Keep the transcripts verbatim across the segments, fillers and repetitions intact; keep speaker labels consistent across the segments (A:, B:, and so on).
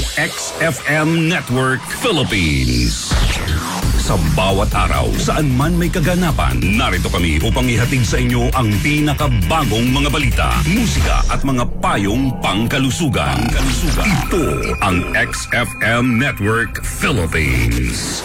A: X F M Network Philippines. Sa bawat araw, saan man may kaganapan, narito kami upang ihatid sa inyo ang pinakabagong mga balita, musika at mga payong pangkalusugan. Pangkalusugan. Ito ang X F M Network Philippines.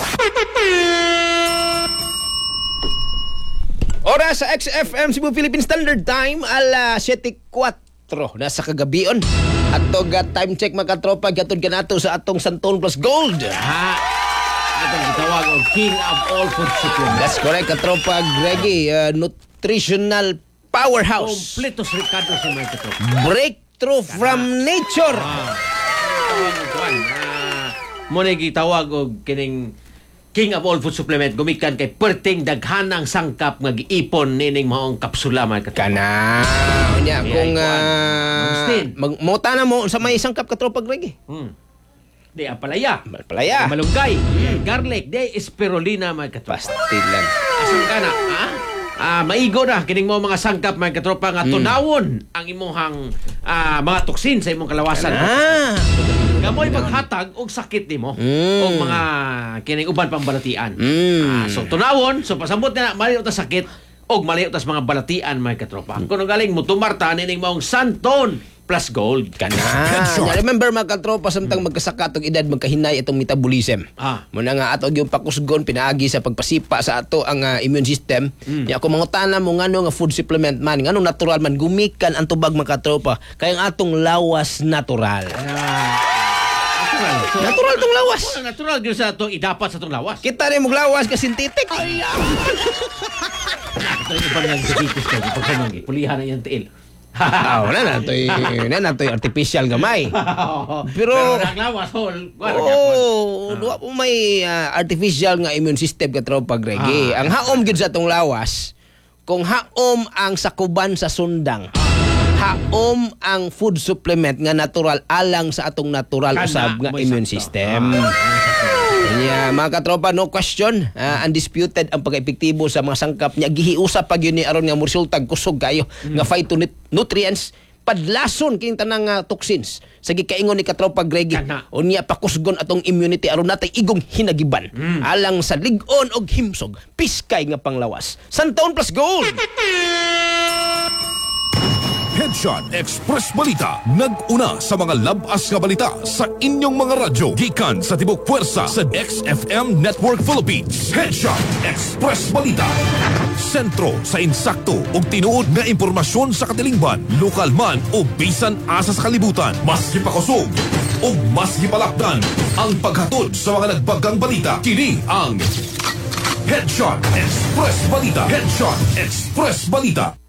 B: Oras sa X F M Cebu Philippine Standard Time, alas siyete kwatro na sa kagabion. At toga time check mga katropa, gatod ka nato sa atong Santon Plus Gold.
C: Ha? Atong gitawag og King of all food supplements.
B: That's correct, katropa Greggy, uh, nutritional powerhouse.
C: Completos Ricardo sa mga katropa.
B: Breakthrough from nature.
C: Ah. Ah, mo na gitawag og kining King of all food supplement, gumikan kay perting daghanang sangkap nga giipon nining maong kapsula man katropa.
B: Kana. Nya
C: Kaya
B: kung
C: ikuan,
B: uh,
C: Agustin.
B: mag mota na mo sa may sangkap katropa Greggy.
C: Hmm. Di apalaya.
B: Palaya.
C: Malunggay. Garlic. Di spirulina mga katropa.
B: Pastilan.
C: Asang ka na, ha? Ah, maigo na kining mo mga sangkap mga katropa nga tunawon ang imong ah, mga toksin sa imong kalawasan.
B: Ah.
C: Gamoy maghatag og sakit nimo
B: Mm.
C: og mga kining uban pang balatian.
B: Mm.
C: Ah, so tunawon, so pasabot na mali ta sakit og mali tas mga balatian mga katropa. Kuno galing mo tumarta nining maong Santon Plus Gold.
B: Kana. Ya, remember mga katropa, samtang magkasaka atong edad, magkahinay itong metabolism.
C: Ah.
B: Muna nga ato yung pakusgon, pinaagi sa pagpasipa sa ato ang uh, immune system. Mm. Ya, kung mangutana mo ngano nga food supplement man, ngano natural man, gumikan ang tubag mga katropa, kaya ang atong lawas natural.
C: Ah. Natural. So,
B: Natural tong lawas.
C: oh, natural gyud sa to idapat sa tong lawas.
B: Kita rin mong lawas ka synthetic.
C: Ay, ito yung ibang nag-diabetes ka. Pagkamangi, pulihan na yung tiil.
B: Ah, wala na to'y, na na to'y artificial gamay. Pero,
C: Pero naglawas, hol.
B: oh, duwa po may uh, artificial nga immune system katropa Greggy.
C: Ah.
B: Ang haom gyud sa tong lawas, kung haom ang sakuban sa sundang, haom ang food supplement nga natural alang sa atong natural
C: Kana,
B: usab nga
C: may
B: immune
C: sakto.
B: system. Yeah, mga katropa, no question. Uh, undisputed ang pagka-epektibo sa mga sangkap niya. Gihiusap pag yun ni aron nga resultag kusog kayo
C: Mm.
B: nga phytonutrients padlason king tanang uh, toxins sa gikaingon ni katropa Greggy.
C: Kana.
B: Unya pakusgon atong immunity aron natay igong hinagiban
C: Mm.
B: alang sa lig-on og himsog piskay nga panglawas. Santon Plus Gold.
A: Headshot Express Balita. Nag-una sa mga labas nga balita sa inyong mga radyo. Gikan sa tibok puwersa sa X F M Network Philippines. Headshot Express Balita. Sentro sa insakto ug tinuod nga impormasyon sa katilingban, lokal man o bisan asa sa kalibutan. Mas gipakusog ug mas gipalakdan ang paghatod sa mga nagbagang balita. Kini ang Headshot Express Balita. Headshot Express Balita.